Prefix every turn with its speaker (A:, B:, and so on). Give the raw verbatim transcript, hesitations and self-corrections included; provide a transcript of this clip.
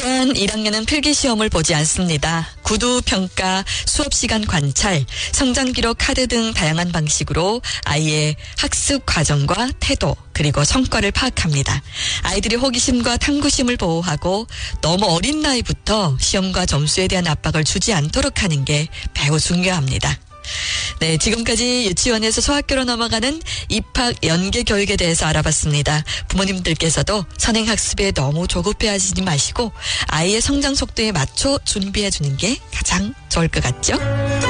A: 또한 일 학년은 필기시험을 보지 않습니다. 구두평가, 수업시간 관찰, 성장기록 카드 등 다양한 방식으로 아이의 학습 과정과 태도 그리고 성과를 파악합니다. 아이들의 호기심과 탐구심을 보호하고 너무 어린 나이부터 시험과 점수에 대한 압박을 주지 않도록 하는 게 매우 중요합니다. 네, 지금까지 유치원에서 소학교로 넘어가는 입학 연계 교육에 대해서 알아봤습니다. 부모님들께서도 선행학습에 너무 조급해하지 마시고 아이의 성장 속도에 맞춰 준비해 주는 게 가장 좋을 것 같죠?